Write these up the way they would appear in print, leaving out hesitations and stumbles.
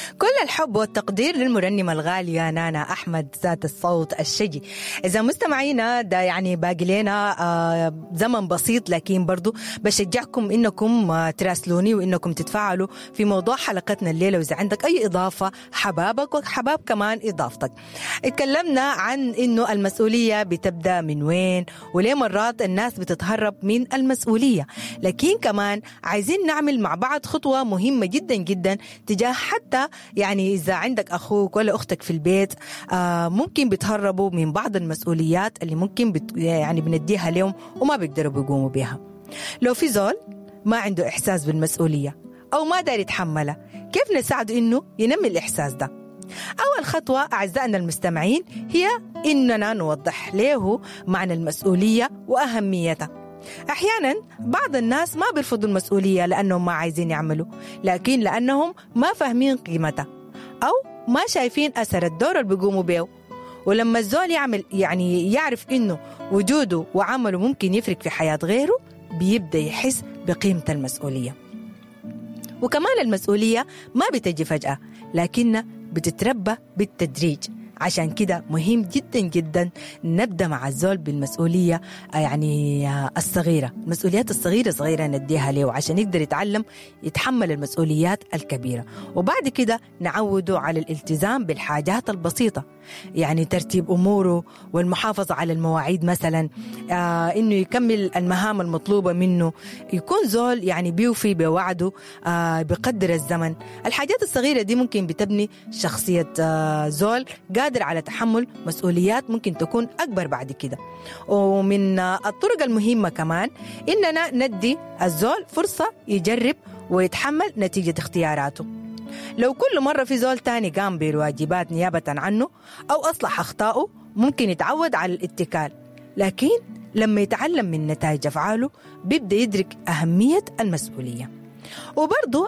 كل الحب والتقدير للمرنمة الغالية نانا أحمد ذات الصوت الشجي. إذا مستمعينا ده يعني باقي لنا زمن بسيط، لكن برضو بشجعكم إنكم تراسلوني وإنكم تتفاعلوا في موضوع حلقتنا الليلة. وإذا عندك أي إضافة حبابك وحباب كمان إضافتك. اتكلمنا عن إنه المسؤولية بتبدأ من وين وليه مرات الناس بتتهرب من المسؤولية، لكن كمان عايزين نعمل مع بعض خطوة مهمة جدا جدا تجاه حتى يعني إذا عندك أخوك ولا أختك في البيت ممكن بيتهربوا من بعض المسؤوليات اللي ممكن يعني بنديها لهم وما بيقدروا بيقوموا بها. لو في زول ما عنده إحساس بالمسؤولية أو ما داري يتحملها، كيف نساعده إنه ينمي الإحساس ده؟ أول خطوة أعزائنا المستمعين هي إننا نوضح له معنى المسؤولية وأهميتها. أحيانا بعض الناس ما بيرفضوا المسؤولية لأنهم ما عايزين يعملوا، لكن لأنهم ما فاهمين قيمتها أو ما شايفين أثر الدور اللي بيقوموا به. ولما الزول يعرف إنه وجوده وعمله ممكن يفرق في حياة غيره، بيبدأ يحس بقيمة المسؤولية. وكمان المسؤولية ما بتجي فجأة، لكنها بتتربى بالتدريج. عشان كده مهم جدا جدا نبدأ مع الزول بالمسؤولية يعني الصغيرة، المسؤوليات الصغيرة نديها له عشان يقدر يتحمل المسؤوليات الكبيرة. وبعد كده نعوده على الالتزام بالحاجات البسيطة، يعني ترتيب أموره والمحافظة على المواعيد مثلا، إنه يكمل المهام المطلوبة منه، يكون زول يعني بيوفي بوعده بقدر الزمن. الحاجات الصغيرة دي ممكن بتبني شخصية زول قادر على تحمل مسؤوليات ممكن تكون أكبر بعد كده. ومن الطرق المهمة كمان إننا ندي الزول فرصة يجرب ويتحمل نتيجة اختياراته. لو كل مرة في زول تاني قام بالواجبات نيابة عنه أو أصلح أخطائه، ممكن يتعود على الاتكال، لكن لما يتعلم من نتائج أفعاله بيبدأ يدرك أهمية المسؤولية. وبرضو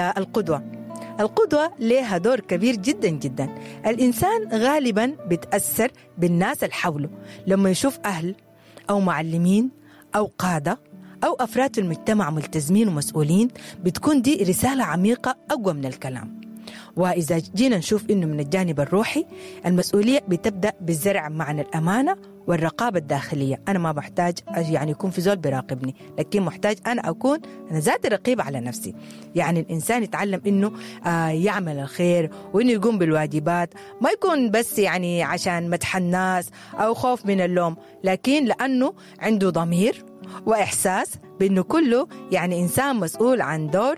القدوة لها دور كبير جدا جدا. الإنسان غالبا بتأثر بالناس اللي حوله، لما يشوف أهل أو معلمين أو قادة أو أفراد المجتمع ملتزمين ومسؤولين، بتكون دي رسالة عميقة أقوى من الكلام. وإذا جينا نشوف إنه من الجانب الروحي، المسؤولية بتبدأ بالزرع معنى الأمانة والرقابة الداخلية. أنا ما بحتاج يعني يكون في زول بيراقبني، لكن محتاج أنا أكون أنا ذاتي رقيب على نفسي. يعني الإنسان يتعلم إنه يعمل الخير وإنه يقوم بالواجبات، ما يكون بس يعني عشان مدح الناس أو خوف من اللوم، لكن لأنه عنده ضمير وإحساس بأنه كله يعني إنسان مسؤول عن دور،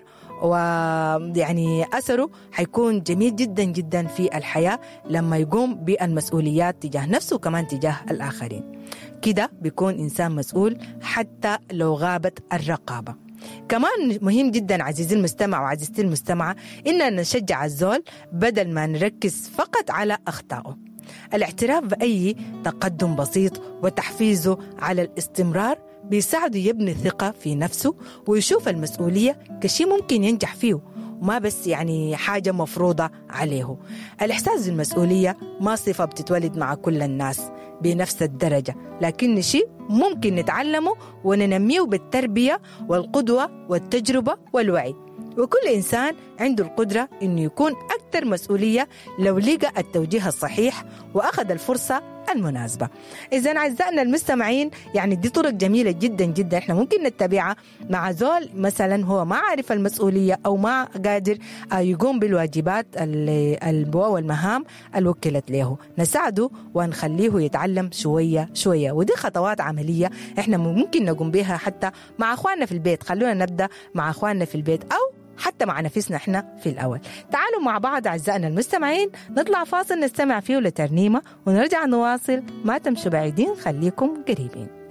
ويعني أثره حيكون جميل جدا جدا في الحياة لما يقوم بالمسؤوليات تجاه نفسه وكمان تجاه الآخرين. كده بيكون إنسان مسؤول حتى لو غابت الرقابة. كمان مهم جدا عزيزي المستمع وعزيزتي المستمعة إننا نشجع الزول بدل ما نركز فقط على أخطائه. الاعتراف بأي تقدم بسيط وتحفيزه على الاستمرار بيساعده يبني ثقة في نفسه ويشوف المسؤولية كشي ممكن ينجح فيه، وما بس يعني حاجة مفروضة عليه. الإحساس بالمسؤولية ما صفة بتتولد مع كل الناس بنفس الدرجة، لكن شيء ممكن نتعلمه وننميه بالتربية والقدوة والتجربة والوعي. وكل إنسان عنده القدرة إنه يكون أكثر مسؤولية لو لقى التوجيه الصحيح وأخذ الفرصة المناسبة. إذن أعزائنا المستمعين، يعني دي طرق جميلة جدا جدا إحنا ممكن نتبعها مع زول مثلا هو ما عارف المسؤولية أو ما قادر يقوم بالواجبات والمهام الوكلت له. نساعده ونخليه يتعلم شوية شوية، ودي خطوات عملية إحنا ممكن نقوم بها حتى مع أخواننا في البيت. خلونا نبدأ مع أخواننا في البيت أو حتى مع نفسنا احنا في الأول. تعالوا مع بعض أعزائنا المستمعين نطلع فاصل نستمع فيه لترنيمة ونرجع نواصل. ما تمشوا بعيدين، خليكم قريبين.